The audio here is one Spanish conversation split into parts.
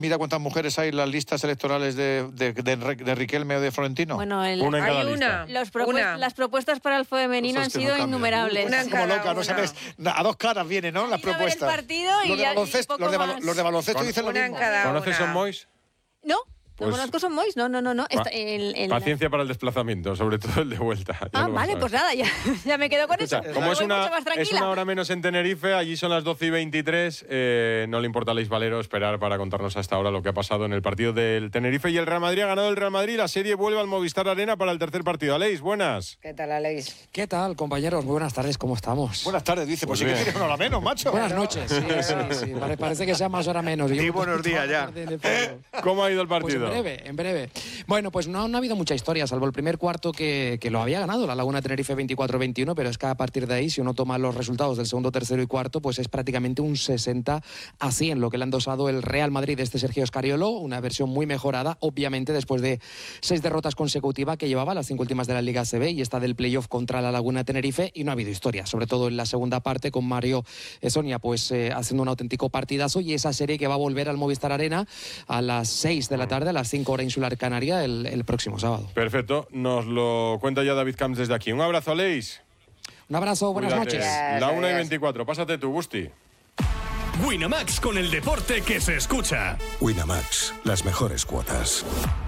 Mira cuántas mujeres hay en las listas electorales de Riquelme o de Florentino. Bueno, una en cada lista. Las propuestas para el femenino han sido innumerables. Una como loca, no sabes. A dos caras vienen, ¿no? Las propuestas. El partido y los de baloncesto dicen lo mismo. ¿Conoces Son Mois? No. ¿No conozco Son Mois? No. Paciencia para el desplazamiento, sobre todo el de vuelta. Vale, pues nada, ya me quedo con eso. Como es una hora menos en Tenerife, allí son las 12:23, no le importa a Aleix Valero esperar para contarnos hasta ahora lo que ha pasado en el partido del Tenerife. Y el Real Madrid ha ganado el Real Madrid, la serie vuelve al Movistar Arena para el tercer partido. Aleix, buenas. ¿Qué tal, Aleix? ¿Qué tal, compañeros? Muy buenas tardes, ¿cómo estamos? Buenas tardes, dice, pues sí que tienes una hora menos, macho. Buenas noches, sí. Parece que sea más hora menos. Y buenos días ya. ¿Cómo ha ido el partido? Pues en breve. Bueno, pues no ha habido mucha historia, salvo el primer cuarto que lo había ganado la Laguna Tenerife 24-21, pero es que a partir de ahí, si uno toma los resultados del segundo, tercero y cuarto, pues es prácticamente un 60-100 lo que le han dosado el Real Madrid de Sergio Scariolo, una versión muy mejorada, obviamente después de 6 derrotas consecutivas que llevaba, las 5 últimas de la Liga ACB y esta del playoff contra la Laguna Tenerife, y no ha habido historia, sobre todo en la segunda parte con Mario Sonia pues haciendo un auténtico partidazo, y esa serie que va a volver al Movistar Arena a las 6 de la tarde, a las 5 hora insular Canaria, el próximo sábado. Perfecto, nos lo cuenta ya David Camps desde aquí. Un abrazo, Aleix. Un abrazo, buenas noches. La 1:24, pásate tú, Gusti. Winamax, con el deporte que se escucha. Winamax, las mejores cuotas.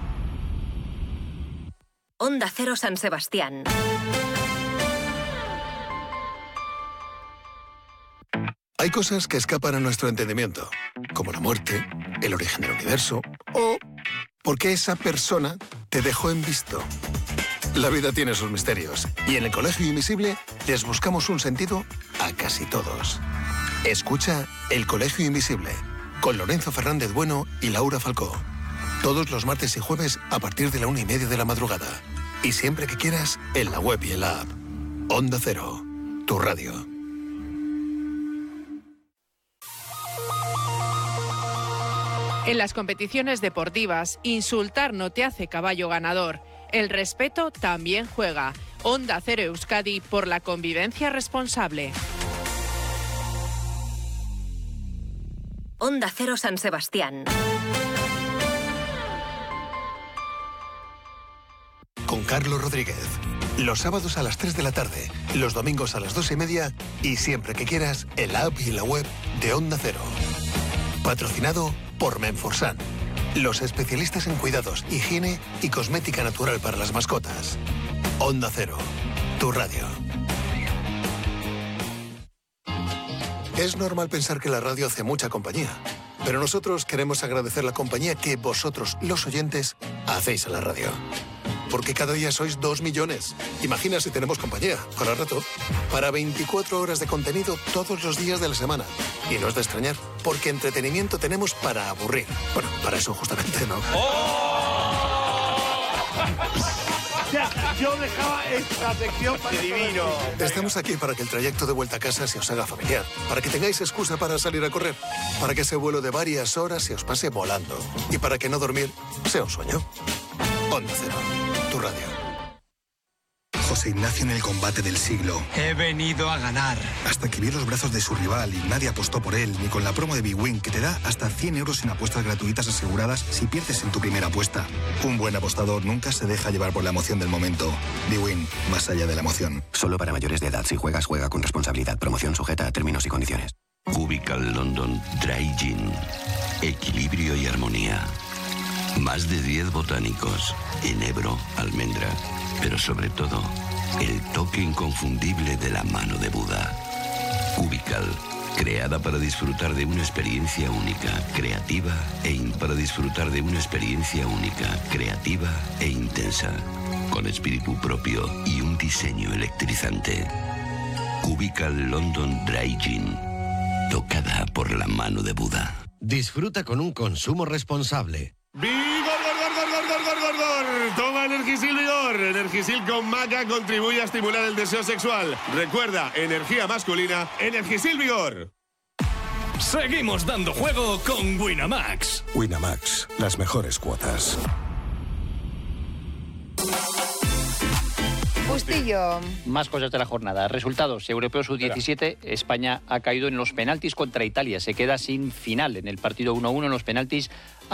Onda Cero San Sebastián. Hay cosas que escapan a nuestro entendimiento, como la muerte, el origen del universo o porque esa persona te dejó en visto. La vida tiene sus misterios y en el Colegio Invisible les buscamos un sentido a casi todos. Escucha El Colegio Invisible con Lorenzo Fernández Bueno y Laura Falcó. Todos los martes y jueves a partir de la 1:30 de la madrugada. Y siempre que quieras, en la web y en la app. Onda Cero, tu radio. En las competiciones deportivas, insultar no te hace caballo ganador. El respeto también juega. Onda Cero Euskadi, por la convivencia responsable. Onda Cero San Sebastián. Con Carlos Rodríguez. Los sábados a las 3 de la tarde, los domingos a las 2:30 y siempre que quieras en la app y en la web de Onda Cero. Patrocinado por Menforsan, los especialistas en cuidados, higiene y cosmética natural para las mascotas. Onda Cero, tu radio. Es normal pensar que la radio hace mucha compañía, pero nosotros queremos agradecer la compañía que vosotros, los oyentes, hacéis a la radio. Porque cada día sois 2 millones. Imagina si tenemos compañía, para rato, para 24 horas de contenido todos los días de la semana. Y no es de extrañar, porque entretenimiento tenemos para aburrir. Bueno, para eso justamente, ¿no? Yo dejaba esta sección para divino. Estamos aquí para que el trayecto de vuelta a casa se os haga familiar, para que tengáis excusa para salir a correr, para que ese vuelo de varias horas se os pase volando y para que no dormir sea un sueño. Onda Cero, tu radio. José Ignacio en el combate del siglo. He venido a ganar. Hasta que vio los brazos de su rival y nadie apostó por él, ni con la promo de BWIN, que te da hasta 100 euros en apuestas gratuitas aseguradas si pierdes en tu primera apuesta. Un buen apostador nunca se deja llevar por la emoción del momento. BWIN, más allá de la emoción. Solo para mayores de edad. Si juegas, juega con responsabilidad. Promoción sujeta a términos y condiciones. Cubical London Dry Gin. Equilibrio y armonía. Más de 10 botánicos. Enebro, almendra. Pero sobre todo, el toque inconfundible de la mano de Buda. Cubical, creada para disfrutar de una experiencia única, creativa para disfrutar de una experiencia única, creativa e intensa, con espíritu propio y un diseño electrizante. Cubical London Dry Gin, tocada por la mano de Buda. Disfruta con un consumo responsable. Toma Energisil Vigor. Energisil con maca contribuye a estimular el deseo sexual. Recuerda, energía masculina, Energisil Vigor. Seguimos dando juego con Winamax. Winamax, las mejores cuotas. Bustillo. Más cosas de la jornada. Resultados. Europeo Sub-17. España ha caído en los penaltis contra Italia. Se queda sin final en el partido 1-1 en los penaltis.